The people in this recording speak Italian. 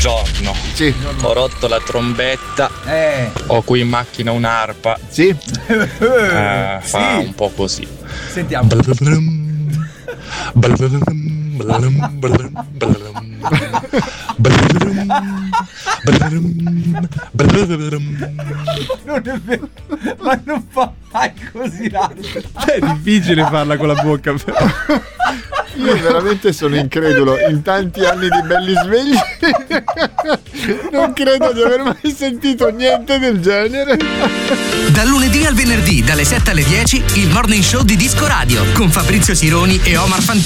buongiorno. Sì. Ho rotto la trombetta. Ho qui in macchina un'arpa. Sì. Fa un po' così. Sentiamo. Non è vero, ma non fa mai così l'arpa. È difficile farla con la bocca. Io veramente sono incredulo. In tanti anni di belli svegli non credo di aver mai sentito niente del genere. Dal lunedì al venerdì, dalle 7 alle 10, il Morning Show di Disco Radio con Fabrizio Sironi e Omar Fantini.